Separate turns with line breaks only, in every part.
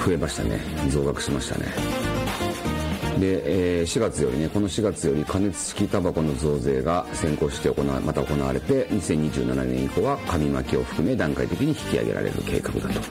増えましたね。増額しましたね。で、4月よりね、この4月より加熱式タバコの増税が先行してまた行われて、2027年以降は紙巻きを含め段階的に引き上げられる計画だと。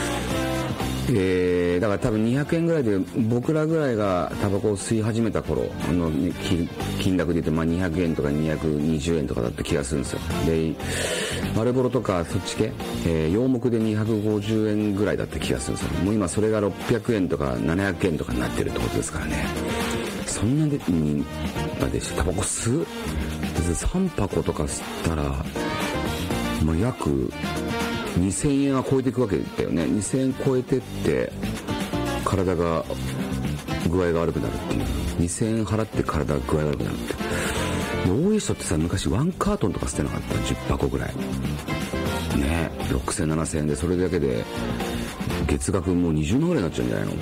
だから多分200円ぐらいで、僕らぐらいがタバコを吸い始めた頃の、ね、金額で言うと200円とか220円とかだった気がするんですよ。で、丸ボロとかそっち系、洋木で250円ぐらいだった気がするんですよ。もう今それが600円とか700円とかになってるってことですからね。そんなにタバコ吸う3箱とか吸ったら、約2000円は超えていくわけだよね。2000円超えてって体が具合が悪くなるっていう。2000円払って体が具合悪くなるって。多い人ってさ、昔ワンカートンとか捨てなかった？ 10 箱ぐらいね。6000、7000円で、それだけで月額もう20万ぐらいになっちゃうんじゃないの？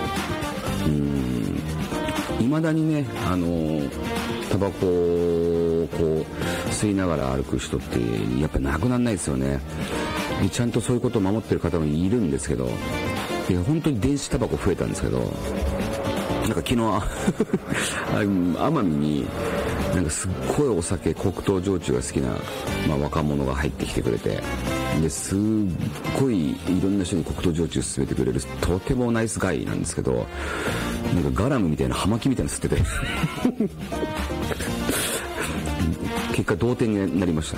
未だにね、タバコをこう吸いながら歩く人ってやっぱなくならないですよね。ちゃんとそういうことを守ってる方もいるんですけど、本当に電子タバコ増えたんですけど、なんか昨日奄美になんかすっごいお酒、黒糖焼酎が好きな、若者が入ってきてくれて、ですっごいいろんな人に黒糖焼酎勧めてくれるとてもナイスガイなんですけど、なんかガラムみたいな葉巻みたいなの吸ってて結果同点になりました。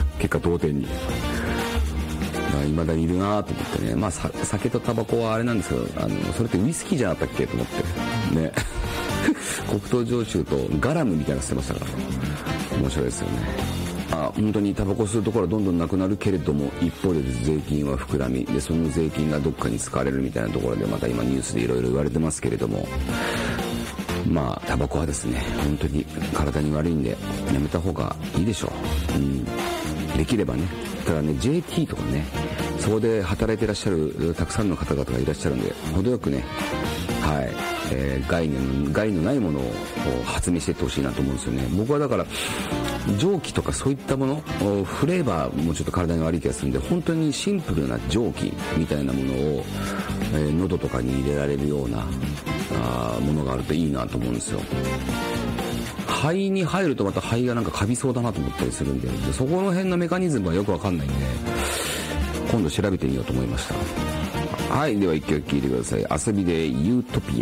未だにいるなと思ってね。酒とタバコはあれなんですけど、それってウイスキーじゃなかったっけと思ってね黒糖焼酎とガラムみたいなのしてましたから面白いですよね。本当にタバコ吸うところはどんどんなくなるけれども、一方で税金は膨らみで、その税金がどっかに使われるみたいなところで、また今ニュースでいろいろ言われてますけれども、タバコはですね、本当に体に悪いんでやめた方がいいでしょう。できればね。ただね、 JT とかね、そこで働いていらっしゃるたくさんの方々がいらっしゃるんで、程よくね、害のないものを発明していってほしいなと思うんですよね。僕はだから蒸気とかそういったもの、フレーバーもちょっと体に悪い気がするんで、本当にシンプルな蒸気みたいなものを、喉とかに入れられるようなものがあるといいなと思うんですよ。肺に入るとまた肺がなんかカビそうだなと思ったりするんで、そこの辺のメカニズムはよくわかんないんで、今度調べてみようと思いました。はい、では一曲聴いてください。遊びでユートピア。